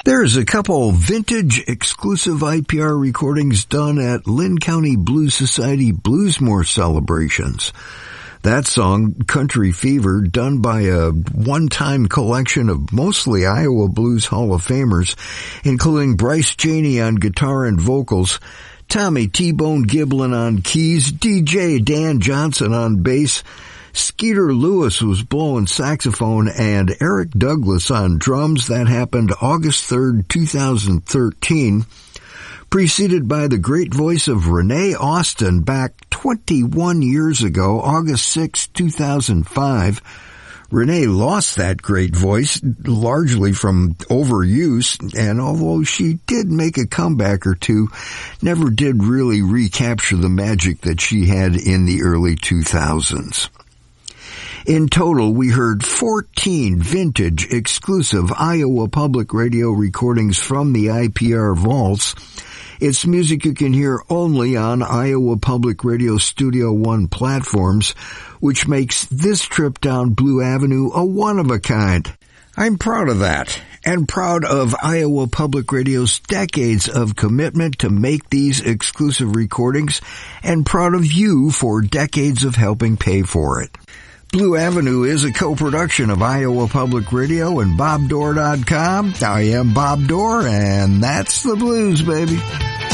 There's a couple vintage exclusive IPR recordings done at Lynn County Blues Society Bluesmore celebrations. That song, Country Fever, done by a one-time collection of mostly Iowa Blues Hall of Famers, including Bryce Janey on guitar and vocals, Tommy T-Bone Giblin on keys, DJ Dan Johnson on bass, Skeeter Lewis was blowing saxophone, and Eric Douglas on drums. That happened August 3rd, 2013, preceded by the great voice of Renee Austin back 21 years ago, August 6, 2005. Renee lost that great voice, largely from overuse, and although she did make a comeback or two, never did really recapture the magic that she had in the early 2000s. In total, we heard 14 vintage exclusive Iowa Public Radio recordings from the IPR vaults. It's music you can hear only on Iowa Public Radio Studio One platforms, which makes this trip down Blue Avenue a one-of-a-kind. I'm proud of that, and proud of Iowa Public Radio's decades of commitment to make these exclusive recordings, and proud of you for decades of helping pay for it. Blue Avenue is a co-production of Iowa Public Radio and BobDorr.com. I am Bob Dorr, and that's the blues, baby.